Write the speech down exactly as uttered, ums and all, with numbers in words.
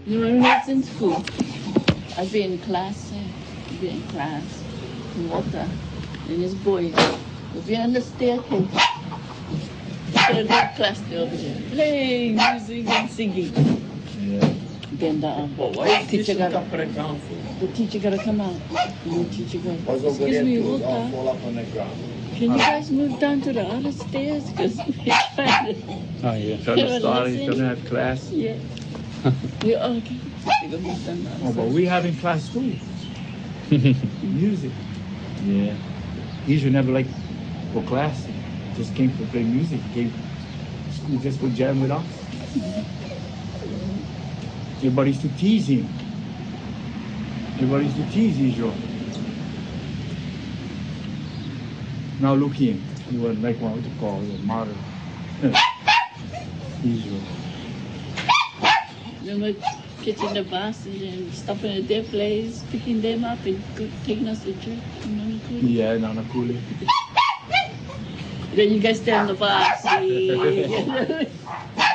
You know, when I was in school, I'd be in class, eh? I'd be in class, in water, and this boy would be on the staircase. The good class over there, playing music and singing. Yeah. Then the, um, Well, why is teacher this got top of the ground for? the teacher got to come out. And the teacher goes, What's over excuse there me, too? Walter, Don't fall up on the ground. can you guys move down to the other stairs? Because we're trying to... Oh, yeah. So the stories don't have class? Yeah. We all can. Oh, but we having class too. Music. Yeah. Usually never like for class. Just came to play music. Came school just to jam with us. Everybody used to tease him. Everybody used to tease Israel. Now look him. He was like what to call a martyr. Israel. Remember catching the buses and stopping at their place, picking them up and go- taking us to church? Remember? Yeah, Nana Cooley. Then you guys stay on the bus.